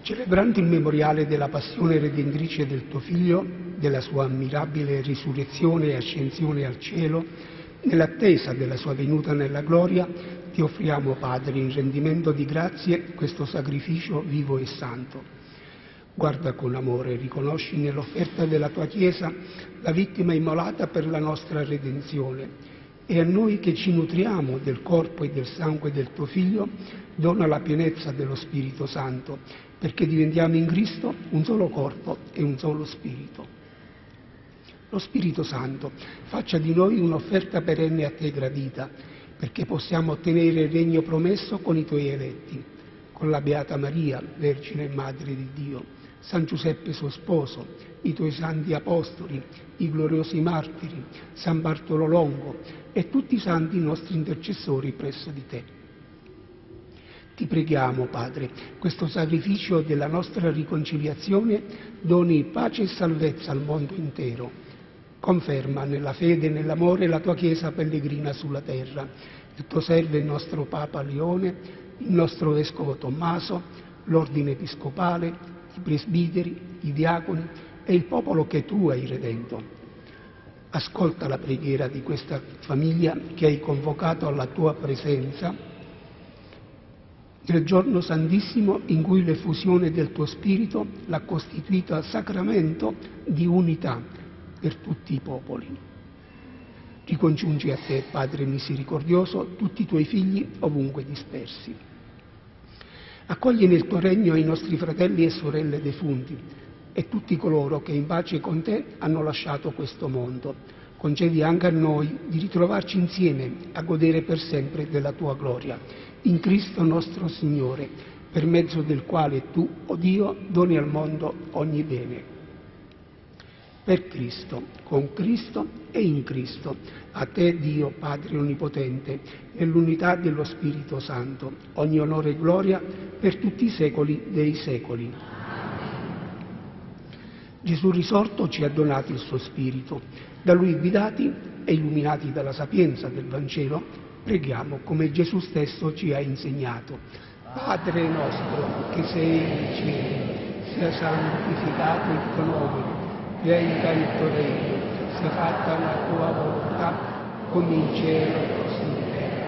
Celebrando il memoriale della passione redentrice del tuo Figlio, della sua ammirabile risurrezione e ascensione al cielo, nell'attesa della sua venuta nella gloria, ti offriamo, Padre, in rendimento di grazie, questo sacrificio vivo e santo. Guarda con amore e riconosci nell'offerta della tua Chiesa la vittima immolata per la nostra redenzione, e a noi che ci nutriamo del corpo e del sangue del tuo Figlio dona la pienezza dello Spirito Santo, perché diventiamo in Cristo un solo corpo e un solo Spirito. Lo Spirito Santo faccia di noi un'offerta perenne a te gradita, perché possiamo ottenere il regno promesso con i tuoi eletti, con la Beata Maria, Vergine e Madre di Dio, San Giuseppe suo sposo, i tuoi santi apostoli, i gloriosi martiri, San Bartolo Longo e tutti i santi nostri intercessori presso di te. Ti preghiamo, Padre, questo sacrificio della nostra riconciliazione doni pace e salvezza al mondo intero. Conferma nella fede e nell'amore la tua Chiesa pellegrina sulla terra, il tuo servo e il nostro Papa Leone, il nostro Vescovo Tommaso, l'Ordine Episcopale, i presbiteri, i diaconi e il popolo che tu hai redento. Ascolta la preghiera di questa famiglia che hai convocato alla tua presenza nel giorno santissimo in cui l'effusione del tuo Spirito l'ha costituita sacramento di unità per tutti i popoli. Ricongiungi a te, Padre misericordioso, tutti i tuoi figli ovunque dispersi. Accogli nel tuo regno i nostri fratelli e sorelle defunti e tutti coloro che in pace con te hanno lasciato questo mondo. Concedi anche a noi di ritrovarci insieme a godere per sempre della tua gloria. In Cristo nostro Signore, per mezzo del quale tu, o Dio, doni al mondo ogni bene. Per Cristo, con Cristo e in Cristo, a te Dio Padre Onnipotente, nell'unità dello Spirito Santo, ogni onore e gloria per tutti i secoli dei secoli. Gesù risorto ci ha donato il suo Spirito. Da Lui guidati e illuminati dalla sapienza del Vangelo, preghiamo come Gesù stesso ci ha insegnato. Padre nostro che sei nei cieli, sia santificato il tuo nome. Venga il tuo regno, sia fatta la tua volontà, come in cielo